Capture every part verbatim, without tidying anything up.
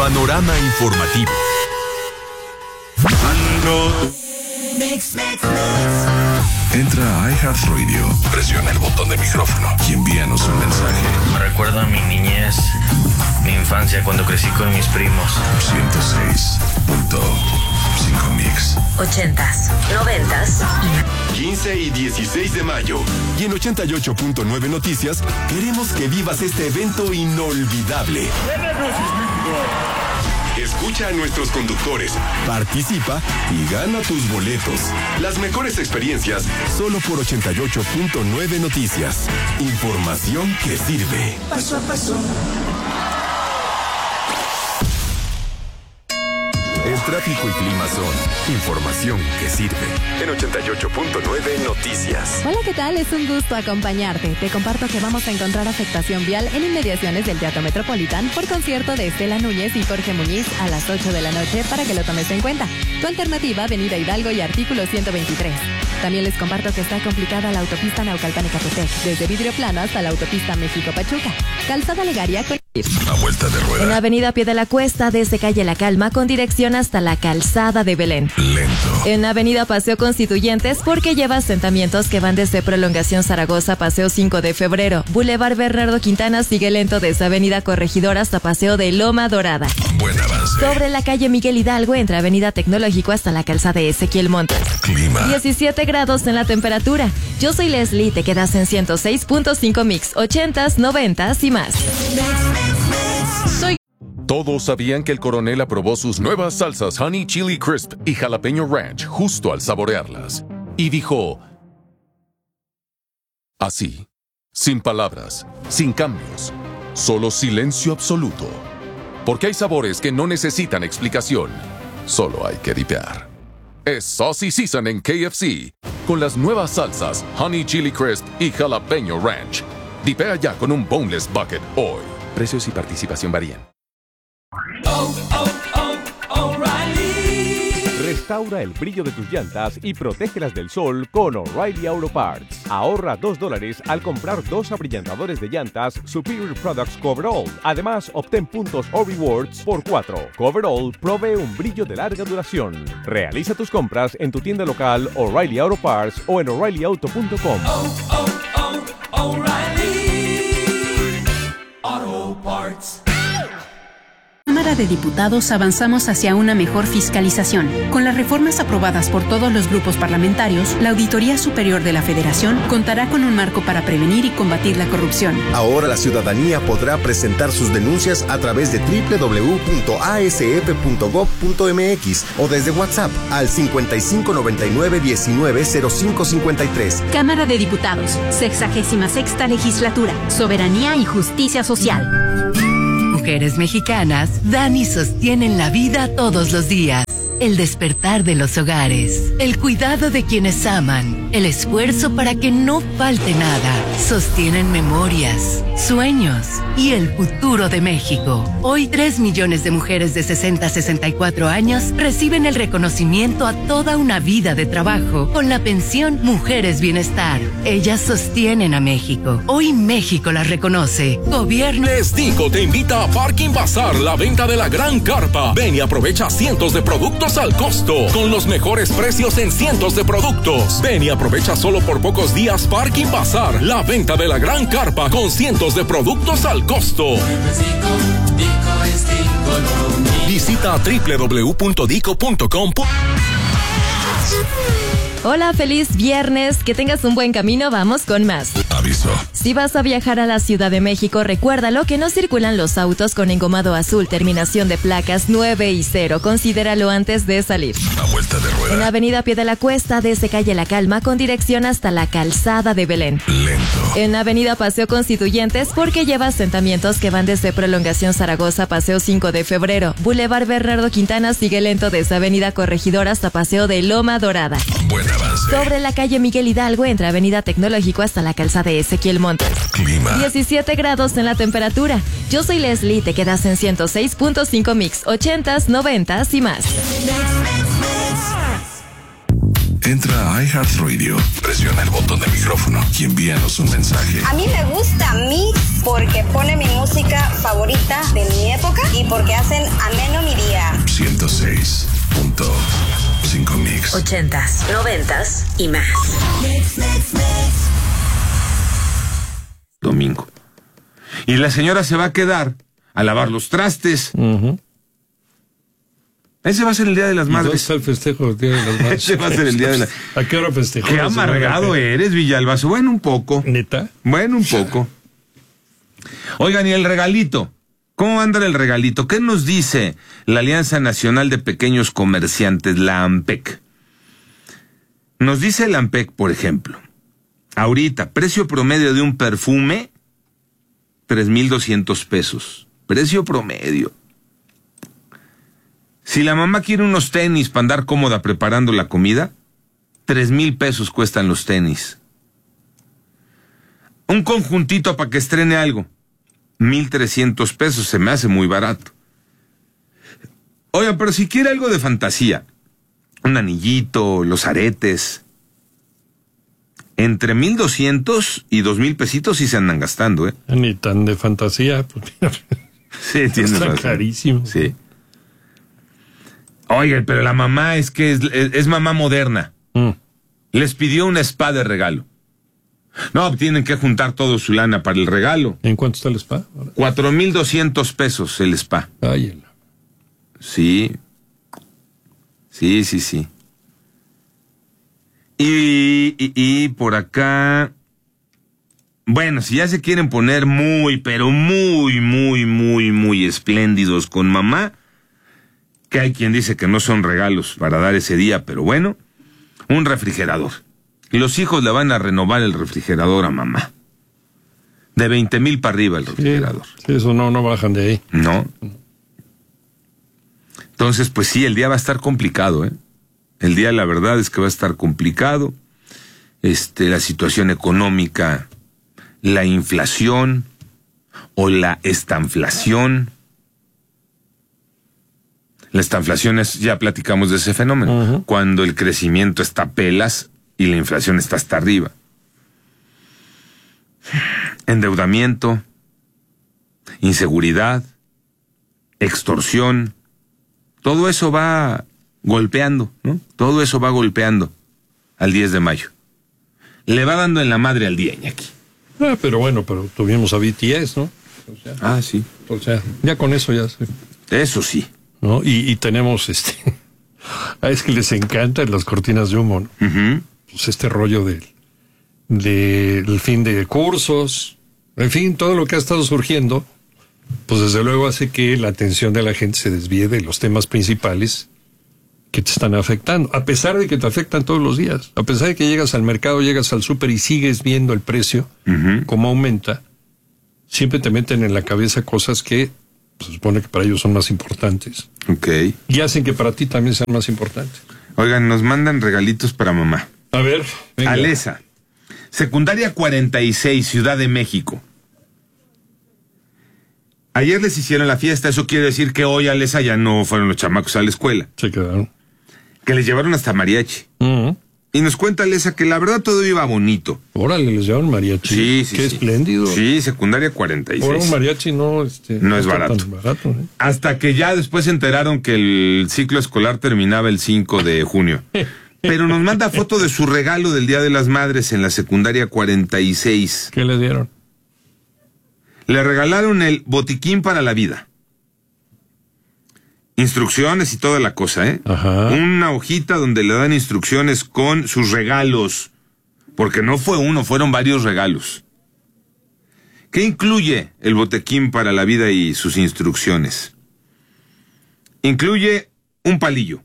panorama informativo. Mix, mix, mix. Entra a iHeartRadio, presiona el botón de micrófono y envíanos un mensaje. Me recuerda a mi niñez, mi infancia cuando crecí con mis primos. ciento seis punto cinco Mix. Ochentas, noventas. quince y dieciséis de mayo. Y en ochenta y ocho punto nueve Noticias queremos que vivas este evento inolvidable. Escucha a nuestros conductores, participa y gana tus boletos. Las mejores experiencias solo por ochenta y ocho punto nueve Noticias. Información que sirve. Paso a paso. El tráfico y clima son información que sirve. En ochenta y ocho punto nueve Noticias. Hola, ¿qué tal? Es un gusto acompañarte. Te comparto que vamos a encontrar afectación vial en inmediaciones del Teatro Metropolitan por concierto de Estela Núñez y Jorge Muñiz a las ocho de la noche para que lo tomes en cuenta. Tu alternativa, Avenida Hidalgo y Artículo ciento veintitrés. También les comparto que está complicada la autopista Naucalpan-Ecatepec, desde Vidrio Plano hasta la autopista México-Pachuca. Calzada Legaria con... A vuelta de rueda. En Avenida Pie de la Cuesta, desde Calle La Calma, con dirección hasta la Calzada de Belén. Lento. En Avenida Paseo Constituyentes, porque lleva asentamientos que van desde Prolongación Zaragoza, Paseo cinco de febrero. Boulevard Bernardo Quintana sigue lento desde Avenida Corregidora hasta Paseo de Loma Dorada. Buen avance. Sobre la calle Miguel Hidalgo, entre Avenida Tecnológico hasta la Calzada de Ezequiel Montes. Clima. diecisiete grados en la temperatura. Yo soy Leslie, te quedas en ciento seis punto cinco Mix, ochentas, noventas y más. Soy... Todos sabían que el coronel aprobó sus nuevas salsas Honey Chili Crisp y Jalapeño Ranch justo al saborearlas. Y dijo... así, sin palabras, sin cambios, solo silencio absoluto. Porque hay sabores que no necesitan explicación, solo hay que dipear. Es Saucy Season en K F C, con las nuevas salsas Honey Chili Crisp y Jalapeño Ranch. Dipea ya con un Boneless Bucket hoy. Precios y participación varían. Oh, oh, oh, O'Reilly. Restaura el brillo de tus llantas y protégelas del sol con O'Reilly Auto Parts. Ahorra dos dólares al comprar dos abrillantadores de llantas Superior Products Coverall. Además, obtén puntos o rewards por cuatro. Coverall provee un brillo de larga duración. Realiza tus compras en tu tienda local O'Reilly Auto Parts o en O'Reilly Auto punto com. Oh, oh, oh, O'Reilly Auto Parts. Cámara de Diputados avanzamos hacia una mejor fiscalización. Con las reformas aprobadas por todos los grupos parlamentarios, la Auditoría Superior de la Federación contará con un marco para prevenir y combatir la corrupción. Ahora la ciudadanía podrá presentar sus denuncias a través de doble u doble u doble u punto a s f punto gob punto m x o desde WhatsApp al cincuenta y cinco noventa y nueve diecinueve cero cinco cincuenta y tres. Cámara de Diputados, sexagésima sexta legislatura, soberanía y justicia social. Mujeres mexicanas dan y sostienen la vida todos los días. El despertar de los hogares, el cuidado de quienes aman, el esfuerzo para que no falte nada, sostienen memorias, sueños y el futuro de México. Hoy tres millones de mujeres de sesenta a sesenta y cuatro años reciben el reconocimiento a toda una vida de trabajo con la pensión Mujeres Bienestar. Ellas sostienen a México. Hoy México las reconoce. Gobierno. Nestico te invita a Parking Bazar, la venta de la gran carpa. Ven y aprovecha cientos de productos al costo, con los mejores precios en cientos de productos. Ven y aprovecha solo por pocos días Parking Bazar, la venta de la gran carpa con cientos de productos al costo. Visita doble u doble u doble u punto dico punto com. Hola, feliz viernes, que tengas un buen camino, vamos con más. Aviso. Si vas a viajar a la Ciudad de México, recuérdalo que no circulan los autos con engomado azul, terminación de placas nueve y cero. Considéralo antes de salir. A vuelta de rueda. En Avenida Pie de la Cuesta, desde Calle La Calma, con dirección hasta la Calzada de Belén. Lento. En Avenida Paseo Constituyentes, porque lleva asentamientos que van desde Prolongación Zaragoza, Paseo cinco de febrero. Boulevard Bernardo Quintana sigue lento desde Avenida Corregidora hasta Paseo de Loma Dorada. Buen avance. Sobre la calle Miguel Hidalgo, entre Avenida Tecnológico hasta la Calzada de Ezequiel Montes. Clima. diecisiete grados en la temperatura. Yo soy Leslie, te quedas en ciento seis punto cinco Mix, ochentas, noventas y más. Entra a iHeartRadio, presiona el botón de micrófono y envíanos un mensaje. A mí me gusta Mix porque pone mi música favorita de mi época y porque hacen ameno mi día. ciento seis punto cinco Mix. Ochentas, noventas y más. Mix, mix, mix. Domingo. Y la señora se va a quedar a lavar los trastes. Uh-huh. Ese va a ser el Día de las Madres. ¿Dónde está el festejo del Día de las Madres? Ese va a ser el Día de las... ¿A qué hora festejó? Qué amargado eres, Villalbazo. Bueno, un poco. ¿Neta? Bueno, un poco. Oigan, y el regalito. ¿Cómo va a andar el regalito? ¿Qué nos dice la Alianza Nacional de Pequeños Comerciantes, la ANPEC? Nos dice la ANPEC, por ejemplo, ahorita, precio promedio de un perfume, tres mil doscientos pesos. Precio promedio. Si la mamá quiere unos tenis para andar cómoda preparando la comida, tres mil pesos cuestan los tenis. Un conjuntito para que estrene algo, mil trescientos pesos, se me hace muy barato. Oigan, pero si quiere algo de fantasía, un anillito, los aretes, entre mil doscientos y dos mil pesitos sí se andan gastando, ¿eh? Ni tan de fantasía. Pues, sí, tienes está razón. carísimo. Sí. Oigan, pero la mamá es que es, es, es mamá moderna. Mm. Les pidió una spa de regalo. No, tienen que juntar todo su lana para el regalo. ¿En cuánto está el spa? Cuatro mil doscientos pesos el spa. Ay, el... Sí. Sí, sí, sí. Y, y, y por acá... Bueno, si ya se quieren poner muy, pero muy, muy, muy, muy espléndidos con mamá, que hay quien dice que no son regalos para dar ese día, pero bueno, un refrigerador. Y los hijos le van a renovar el refrigerador a mamá. De veinte mil para arriba el refrigerador. Sí, sí, eso no, no bajan de ahí. No. Entonces, pues sí, el día va a estar complicado, ¿eh? El día, la verdad, es que va a estar complicado. Este, la situación económica, la inflación o la estanflación. La estanflación es, ya platicamos de ese fenómeno, uh-huh. Cuando el crecimiento está pelas y la inflación está hasta arriba. Endeudamiento, inseguridad, extorsión, todo eso va golpeando, ¿no? Todo eso va golpeando al diez de mayo. Le va dando en la madre al día, Iñaki. Ah, pero bueno, pero tuvimos a B T S, ¿no? O sea, ah, sí. O sea, ya con eso ya se... Eso sí. ¿No? Y, y tenemos este... es que les encantan las cortinas de humo, ¿no? Uh-huh. Pues este rollo del, del fin de cursos, en fin, todo lo que ha estado surgiendo, pues desde luego hace que la atención de la gente se desvíe de los temas principales que te están afectando, a pesar de que te afectan todos los días, a pesar de que llegas al mercado, llegas al súper y sigues viendo el precio, uh-huh. cómo aumenta, siempre te meten en la cabeza cosas que se supone que para ellos son más importantes. Ok. Y hacen que para ti también sean más importantes. Oigan, nos mandan regalitos para mamá. A ver, venga. Alesa, secundaria cuarenta y seis, Ciudad de México. Ayer les hicieron la fiesta, eso quiere decir que hoy, Alesa, ya no fueron los chamacos a la escuela. Se quedaron. Que les llevaron hasta mariachi. Uh-huh. Y nos cuenta Alesa que la verdad todo iba bonito. Órale, les llevaron mariachi. Sí, sí, Qué sí. espléndido. Sí, secundaria cuarenta y seis. Ahora un mariachi no, este, no es está barato. tan barato, ¿eh? Hasta que ya después se enteraron que el ciclo escolar terminaba el cinco de junio. Pero nos manda foto de su regalo del Día de las Madres en la secundaria cuarenta y seis. ¿Qué le dieron? Le regalaron el botiquín para la vida. Instrucciones y toda la cosa, ¿eh? Ajá. Una hojita donde le dan instrucciones con sus regalos. Porque no fue uno, fueron varios regalos. ¿Qué incluye el botiquín para la vida y sus instrucciones? Incluye un palillo.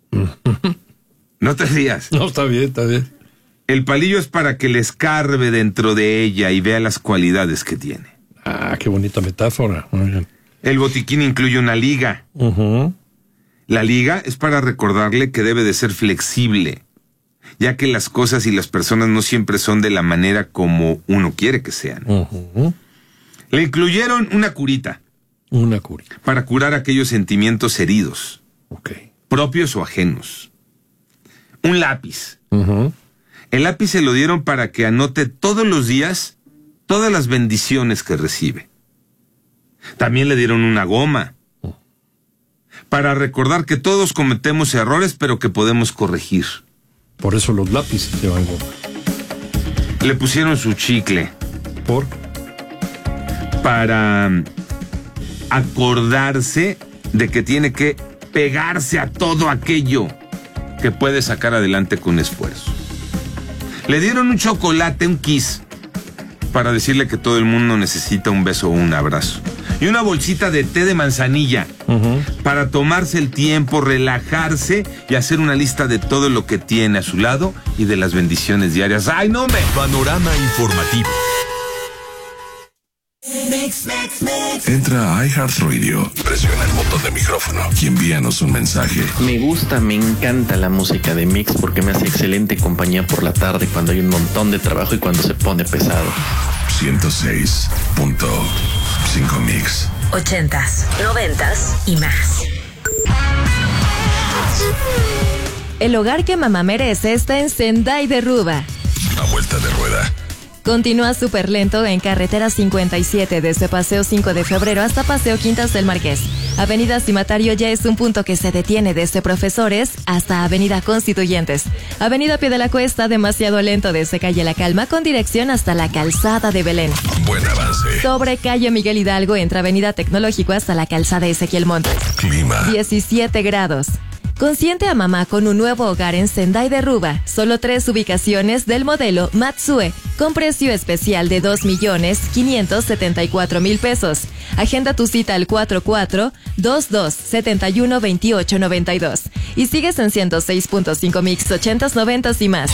No te rías. No, está bien, está bien. El palillo es para que le escarbe dentro de ella y vea las cualidades que tiene. Ah, qué bonita metáfora. Muy bien. El botiquín incluye una liga. Uh-huh. La liga es para recordarle que debe de ser flexible, ya que las cosas y las personas no siempre son de la manera como uno quiere que sean. Uh-huh. Le incluyeron una curita. Una curita. Para curar aquellos sentimientos heridos. Ok. Propios o ajenos. Un lápiz. Uh-huh. El lápiz se lo dieron para que anote todos los días todas las bendiciones que recibe. También le dieron una goma para recordar que todos cometemos errores, pero que podemos corregir. Por eso los lápices llevan goma. Le pusieron su chicle. ¿Por? Para acordarse de que tiene que pegarse a todo aquello que puede sacar adelante con esfuerzo. Le dieron un chocolate, un kiss, para decirle que todo el mundo necesita un beso o un abrazo. Y una bolsita de té de manzanilla, uh-huh, para tomarse el tiempo, relajarse y hacer una lista de todo lo que tiene a su lado y de las bendiciones diarias. ¡Ay, no me! Panorama informativo. Entra a iHeartRadio, presiona el botón de micrófono y envíanos un mensaje. Me gusta, me encanta la música de Mix porque me hace excelente compañía por la tarde cuando hay un montón de trabajo y cuando se pone pesado. ciento seis punto cinco Mix. Ochentas, noventas y más. El hogar que mamá merece está en Sendai de Ruba. A vuelta de rueda. Continúa súper lento en carretera cincuenta y siete desde Paseo cinco de febrero hasta Paseo Quintas del Marqués. Avenida Cimatario ya es un punto que se detiene desde Profesores hasta Avenida Constituyentes. Avenida Pie de la Cuesta demasiado lento desde Calle La Calma con dirección hasta la Calzada de Belén. Buen avance. Sobre Calle Miguel Hidalgo entre Avenida Tecnológico hasta la Calzada Ezequiel Montes. Clima. diecisiete grados. Consiente a mamá con un nuevo hogar en Sendai de Ruba. Solo tres ubicaciones del modelo Matsue, con precio especial de dos millones quinientos setenta y cuatro mil pesos. Agenda tu cita al cuatro cuatro dos dos siete uno dos ocho nueve dos. Y sigues en ciento seis punto cinco Mix ochentas, noventas y más.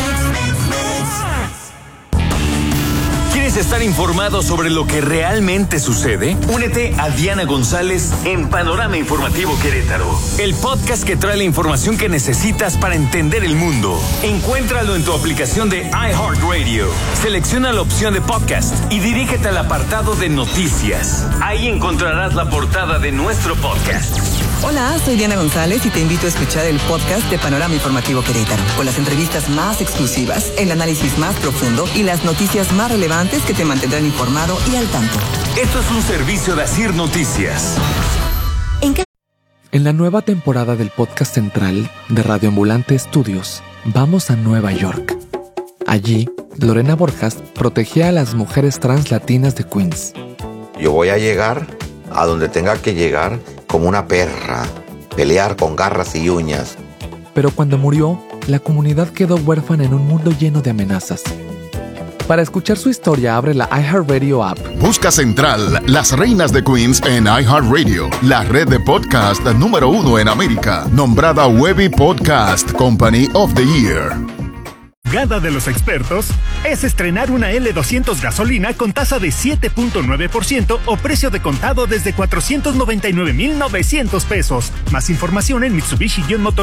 ¿Quieres estar informado sobre lo que realmente sucede? Únete a Diana González en Panorama Informativo Querétaro, el podcast que trae la información que necesitas para entender el mundo. Encuéntralo en tu aplicación de iHeartRadio. Selecciona la opción de podcast y dirígete al apartado de noticias. Ahí encontrarás la portada de nuestro podcast. Hola, soy Diana González y te invito a escuchar el podcast de Panorama Informativo Querétaro, con las entrevistas más exclusivas, el análisis más profundo y las noticias más relevantes que te mantendrán informado y al tanto. Esto es un servicio de Asir Noticias. ¿En qué? En la nueva temporada del podcast central de Radio Ambulante Studios, vamos a Nueva York. Allí, Lorena Borjas protegía a las mujeres trans latinas de Queens. Yo voy a llegar a donde tenga que llegar como una perra, pelear con garras y uñas. Pero cuando murió, la comunidad quedó huérfana en un mundo lleno de amenazas. Para escuchar su historia, abre la iHeartRadio app. Busca Central, las reinas de Queens en iHeartRadio, la red de podcast número uno en América, nombrada Webby Podcast Company of the Year. Gada de los expertos es estrenar una L doscientos gasolina con tasa de siete punto nueve por ciento o precio de contado desde cuatrocientos noventa y nueve mil novecientos pesos. Más información en Mitsubishi-Motor.